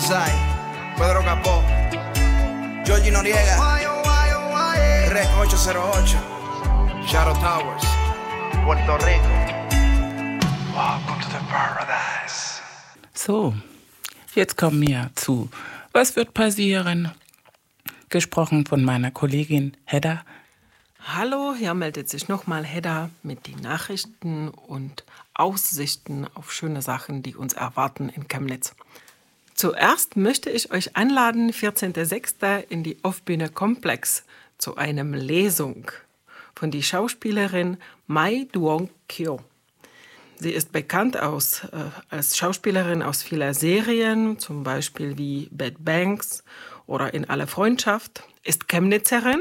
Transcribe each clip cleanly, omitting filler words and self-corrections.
Masai, Pedro Capó, Georgie Noriega, Rec 808, Shadow Towers, Puerto Rico. Welcome to the Paradise. So, jetzt kommen wir zu Was wird passieren? Gesprochen von meiner Kollegin Hedda. Hallo, hier meldet sich nochmal Hedda mit den Nachrichten und Aussichten auf schöne Sachen, die uns erwarten in Chemnitz. Zuerst möchte ich euch einladen, 14.06. in die Off-Bühne Komplex zu einer Lesung von der Schauspielerin Mai Duong-kyo. Sie ist bekannt als Schauspielerin aus vieler Serien, zum Beispiel wie Bad Banks oder In aller Freundschaft, ist Chemnitzerin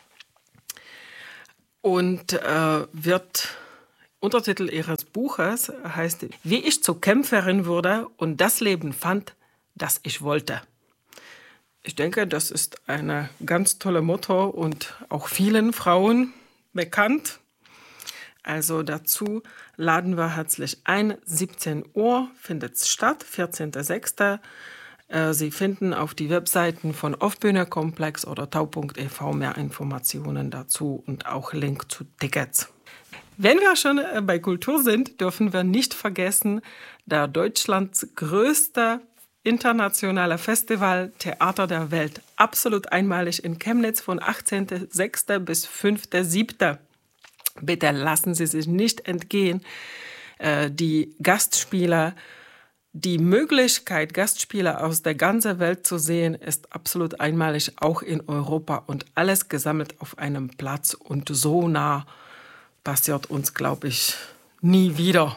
und Untertitel ihres Buches heißt Wie ich zur Kämpferin wurde und das Leben fand, das ich wollte. Ich denke, das ist eine ganz tolle Motto und auch vielen Frauen bekannt. Also dazu laden wir herzlich ein. 17 Uhr findet es statt, 14.06. Sie finden auf die Webseiten von Off-Bühne Komplex oder tau.ev mehr Informationen dazu und auch Link zu Tickets. Wenn wir schon bei Kultur sind, dürfen wir nicht vergessen, der Deutschlands größte internationale Festival Theater der Welt, absolut einmalig in Chemnitz von 18.06. bis 5.07. Bitte lassen Sie sich nicht entgehen, die Gastspieler, die Möglichkeit, Gastspieler aus der ganzen Welt zu sehen, ist absolut einmalig, auch in Europa und alles gesammelt auf einem Platz und so nah passiert uns, glaube ich, nie wieder.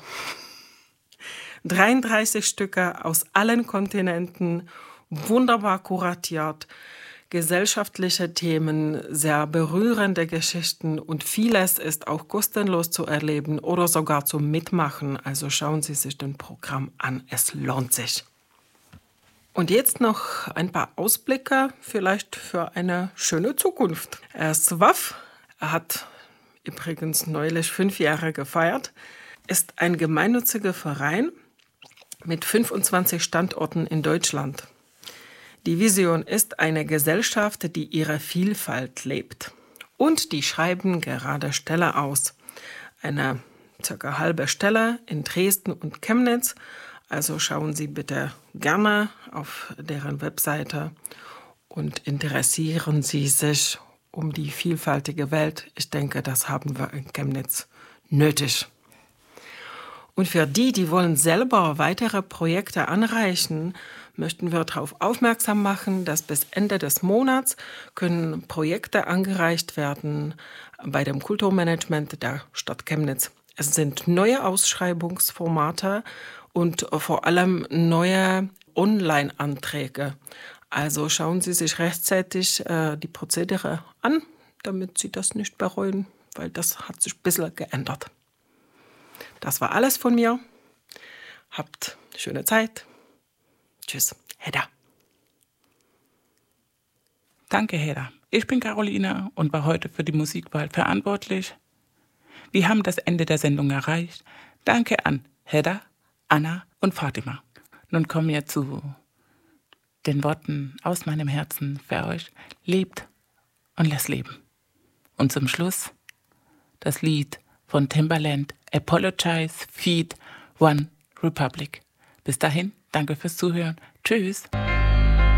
33 Stücke aus allen Kontinenten, wunderbar kuratiert, gesellschaftliche Themen, sehr berührende Geschichten und vieles ist auch kostenlos zu erleben oder sogar zum Mitmachen. Also schauen Sie sich das Programm an, es lohnt sich. Und jetzt noch ein paar Ausblicke, vielleicht für eine schöne Zukunft. SWAF hat übrigens neulich 5 Jahre gefeiert, ist ein gemeinnütziger Verein mit 25 Standorten in Deutschland. Die Vision ist eine Gesellschaft, die ihre Vielfalt lebt. Und die schreiben gerade Stelle aus. Eine circa halbe Stelle in Dresden und Chemnitz. Also schauen Sie bitte gerne auf deren Webseite und interessieren Sie sich um die vielfältige Welt. Ich denke, das haben wir in Chemnitz nötig. Und für die wollen selber weitere Projekte anreichen, möchten wir darauf aufmerksam machen, dass bis Ende des Monats können Projekte angereicht werden bei dem Kulturmanagement der Stadt Chemnitz. Es sind neue Ausschreibungsformate und vor allem neue Online-Anträge. Also schauen Sie sich rechtzeitig die Prozedere an, damit Sie das nicht bereuen, weil das hat sich ein bisschen geändert. Das war alles von mir. Habt schöne Zeit. Tschüss, Hedda. Danke, Hedda. Ich bin Caroline und war heute für die Musikwahl verantwortlich. Wir haben das Ende der Sendung erreicht. Danke an Hedda, Anna und Fatima. Nun kommen wir zu den Worten aus meinem Herzen für euch. Lebt und lasst leben. Und zum Schluss das Lied von Timbaland, Apologize, Feed, One Republic. Bis dahin, danke fürs Zuhören. Tschüss.